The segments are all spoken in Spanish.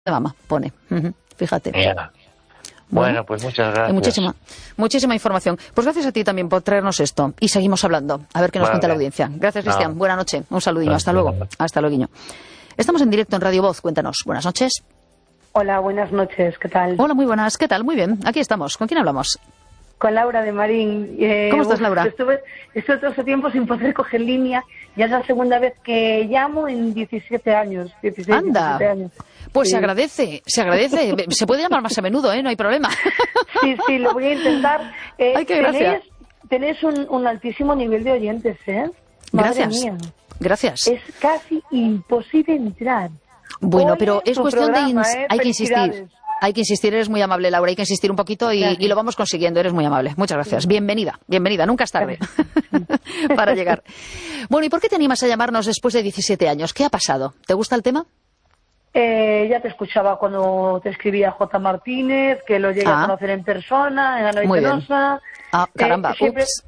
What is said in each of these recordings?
Mama, pone. Fíjate. Ya. Bueno, pues muchas gracias. Muchísima información. Pues gracias a ti también por traernos esto. Y seguimos hablando. A ver qué nos cuenta la audiencia. Gracias, Cristian. Buenas noches. Un saludillo. Hasta luego. Hasta luego. Estamos en directo en Radio Voz. Cuéntanos. Buenas noches. Hola, buenas noches. ¿Qué tal? Hola, muy buenas. ¿Qué tal? Muy bien. Aquí estamos. ¿Con quién hablamos? Con Laura de Marín. ¿Cómo estás, Laura? Estuve todo ese tiempo sin poder coger línea. Ya es la segunda vez que llamo en 17 años. 16, ¡Anda! 17 años. Pues sí. Se agradece. Se puede llamar más a menudo, ¿eh? No hay problema. Sí, lo voy a intentar. Ay, qué gracia. Tenés un altísimo nivel de oyentes, ¿eh? Madre mía. Gracias. Es casi imposible entrar. Bueno, pero es cuestión de... Hay que insistir. Hay que insistir, eres muy amable, Laura, hay que insistir un poquito y lo vamos consiguiendo, eres muy amable. Muchas gracias. Bienvenida, nunca es tarde para llegar. Bueno, ¿y por qué te animas a llamarnos después de 17 años? ¿Qué ha pasado? ¿Te gusta el tema? Ya te escuchaba cuando te escribía J. Martínez, que lo llegué a conocer en persona, en la Noche Nosa. Caramba, ups.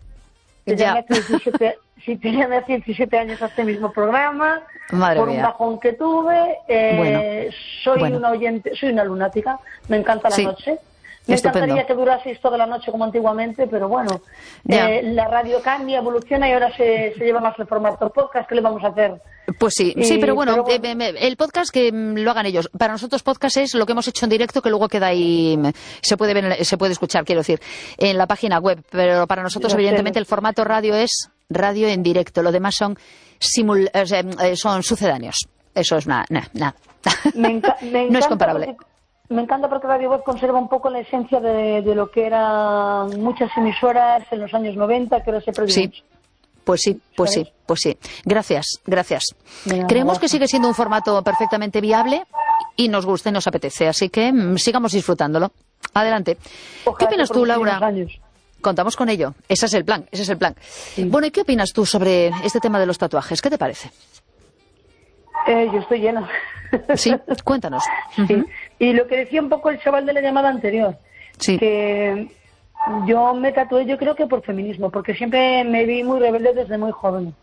Si tenía 17 años a este mismo programa, Madre por mía. un bajón que tuve, soy una oyente, soy una lunática, me encanta la noche. Me encantaría que durase toda la noche como antiguamente, pero bueno, la radio cambia, evoluciona y ahora se lleva más el formato podcast. ¿Qué le vamos a hacer? Pues sí, pero bueno, el podcast que lo hagan ellos. Para nosotros podcast es lo que hemos hecho en directo, que luego queda ahí, se puede ver, se puede escuchar, quiero decir, en la página web. Pero para nosotros, evidentemente, el formato radio es radio en directo. Lo demás son sucedáneos. Eso es nada. No es comparable. Me encanta porque Radio Voz conserva un poco la esencia de lo que eran muchas emisoras en los años 90, que ahora se perdió mucho. Pues sí. Gracias. Creemos que sigue siendo un formato perfectamente viable y nos gusta y nos apetece, así que sigamos disfrutándolo. Adelante. Ojalá. ¿Qué opinas tú, Laura? Contamos con ello. Ese es el plan. Sí. Bueno, ¿y qué opinas tú sobre este tema de los tatuajes? ¿Qué te parece? Yo estoy llena. Sí, cuéntanos. Sí. Y lo que decía un poco el chaval de la llamada anterior, que yo me tatué, yo creo que por feminismo, porque siempre me vi muy rebelde desde muy joven.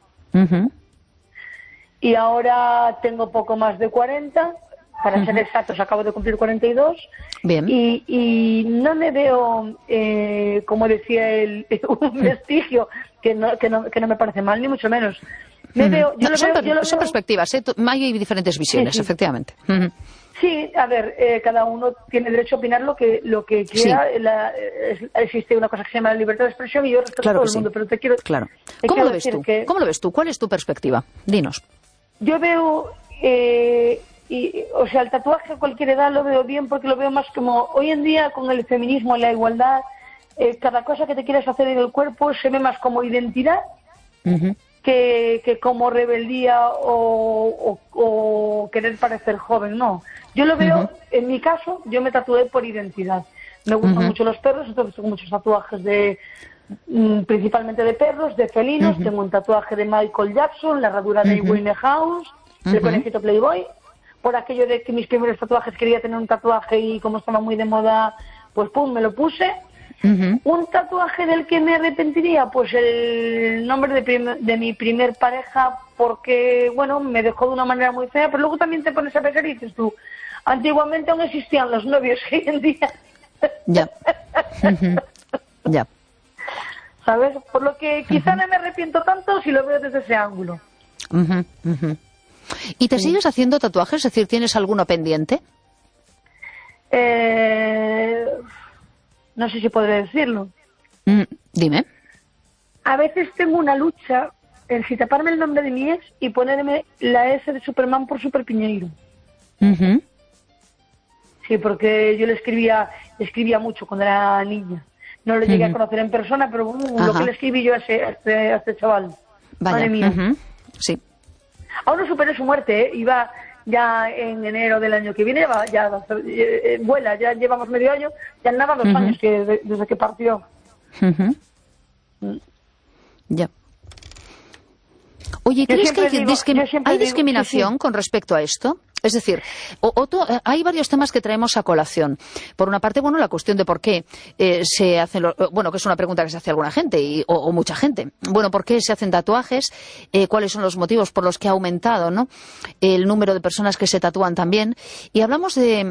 Y ahora tengo poco más de 40, para ser exactos, acabo de cumplir 42. Bien. Y no me veo, como decía él, un vestigio, que no me parece mal, ni mucho menos. Son perspectivas, hay diferentes visiones, efectivamente. Sí, a ver, cada uno tiene derecho a opinar lo que quiera. Existe una cosa que se llama la libertad de expresión y yo respeto a todo el mundo, pero te quiero... Claro. ¿Cómo lo ves tú? ¿Cómo lo ves tú? ¿Cuál es tu perspectiva? Dinos. Yo veo... o sea, el tatuaje a cualquier edad lo veo bien porque lo veo más como... Hoy en día, con el feminismo y la igualdad, cada cosa que te quieras hacer en el cuerpo se ve más como identidad que como rebeldía o querer parecer joven, no. Yo lo veo, en mi caso, yo me tatué por identidad. Me gustan mucho los perros, entonces tengo muchos tatuajes principalmente de perros, de felinos. Tengo un tatuaje de Michael Jackson, la herradura de Winehouse, el conejito Playboy. Por aquello de que mis primeros tatuajes quería tener un tatuaje y como estaba muy de moda, pues pum, me lo puse. Un tatuaje del que me arrepentiría, pues el nombre de mi primer pareja, porque, bueno, me dejó de una manera muy fea, pero luego también te pones a pensar y dices tú, antiguamente aún existían los novios, hoy en día. Ya. ¿Sabes? Por lo que quizá no me arrepiento tanto si lo veo desde ese ángulo. ¿Y te sigues haciendo tatuajes? Es decir, ¿tienes alguno pendiente? No sé si podré decirlo. Dime. A veces tengo una lucha en si taparme el nombre de mi ex y ponerme la S de Superman por Super Piñeiro. Sí, porque yo le escribía mucho cuando era niña. No lo llegué a conocer en persona, pero lo que le escribí yo a este chaval. Vaya. Madre mía. Sí. Aún no superé su muerte, Iba ya en enero del año que viene, vuela, ya llevamos medio año, ya nada 2 años desde que partió. Ya. Oye, ¿crees que hay discriminación con respecto a esto? Es decir, hay varios temas que traemos a colación. Por una parte, bueno, la cuestión de por qué se hacen bueno, que es una pregunta que se hace a alguna gente o mucha gente. Bueno, ¿por qué se hacen tatuajes? ¿Cuáles son los motivos por los que ha aumentado, ¿no?, el número de personas que se tatúan también? Y hablamos de